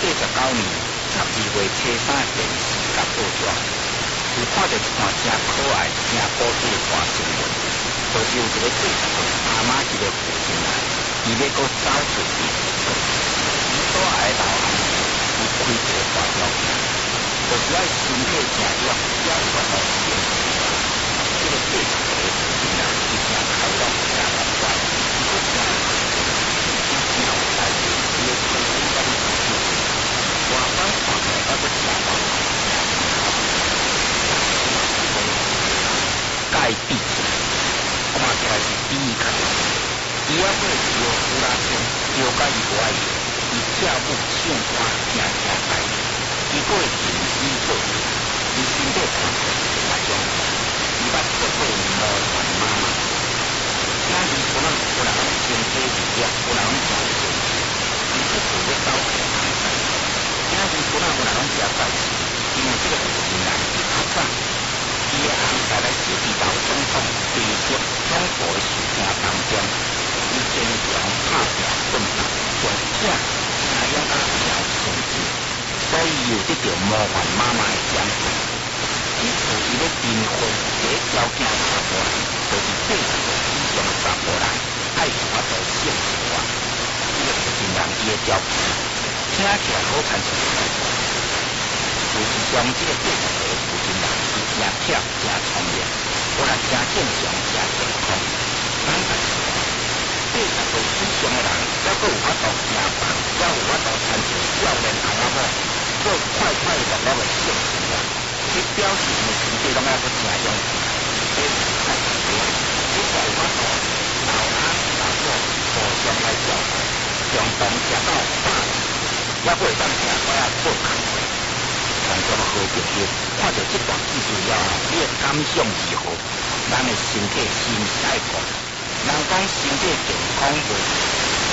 19年12月初3电视甲报纸，有看到一段真可爱、真古锥的大新闻，就是有一个80岁阿嬷一个父亲啊，伊要搁走出去，伊所在的老阿姨，伊开一个大条件，就是爱身体正弱，也有法度成事啊。这个80岁的父亲啊，伊真开朗，真乐观，伊搁真伊真有才华，伊的科技甲你讲起，外观看起来还搁真好看，介比起来，看起来是比伊较好。伊还佫会摇呼啦圈，摇甲伊无爱摇，伊跳舞唱歌真带劲，伊佫会吟诗作词，伊身体看起来是那种，伊捌做过模范妈妈。听离婚啊，有人拢身体力业，有人拢真辛苦，伊即次要走去安在。听离婚啊，有人拢真在意，因为这个父亲啊，是较早，伊的翁在来支持老总统推出总部的事情当中，伊坚强拍拼奋斗，从这声音啊真有成绩，所以伊有得到模范妈妈的奖赏。即次伊要订婚，第一条件查甫人，就是80岁以上的查甫人，爱有法度性生活。这个负责人伊的条件，听起来好像是实在。事实上，这个80岁的负责人，伊真巧，真聪明，我也真正常，真健康。咱家己看，80岁以上的人，还佫有法度行房，还有法度参照少年翁仔某，做快快乐乐的性生活。这表示伊身体拢还佫真勇气，这是太重要。这才有法度老翁老母互相来照顾，共同食到饱，还佫会当行开啊做工课。同种好朋友，看到这段记录了后，你的感想如何？咱的身体是毋是爱顾？人讲身体健康无